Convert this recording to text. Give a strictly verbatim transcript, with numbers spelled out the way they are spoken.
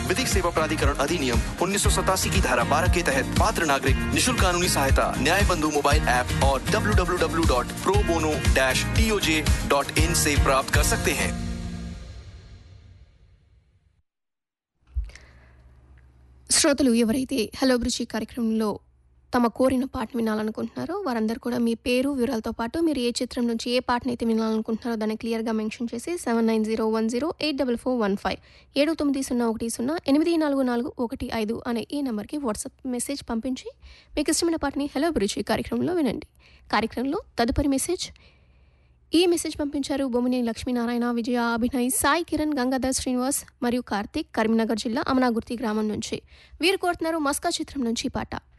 विधिक सेवा प्राधिकरण अधिनियम उन्नीस सौ सतासी की धारा बारह के तहत पात्र नागरिक निशुल्क कानूनी सहायता न्याय बंधु मोबाइल ऐप और W W W dot pro bono dash D O J dot in से प्राप्त कर सकते हैं। శ్రోతలు ఎవరైతే హలో బ్రుచి కార్యక్రమంలో తమ కోరిన పాటను వినాలనుకుంటున్నారో వారందరూ కూడా మీ పేరు వివరాలతో పాటు మీరు ఏ చిత్రం నుంచి ఏ పాటను అయితే వినాలనుకుంటున్నారో దాన్ని క్లియర్గా మెన్షన్ చేసి seven nine zero one zero eight double four one five ఏడు తొమ్మిది సున్నా ఒకటి సున్నా ఎనిమిది నాలుగు నాలుగు ఒకటి ఐదు అనే ఈ నెంబర్కి వాట్సాప్ మెసేజ్ పంపించి మీకు ఇష్టమైన పాటని హలో బ్రుచి కార్యక్రమంలో వినండి. కార్యక్రమంలో తదుపరి మెసేజ్ ఈ మెసేజ్ పంపించారు బొమ్మినేని లక్ష్మీనారాయణ, విజయ, అభినయ్, సాయి కిరణ్, గంగాధర్ శ్రీనివాస్ మరియు కార్తిక్, కరీంనగర్ జిల్లా అమనాగుర్తి గ్రామం నుంచి. వీరు కోరుతున్నారు మస్కా చిత్రం నుంచి పాట.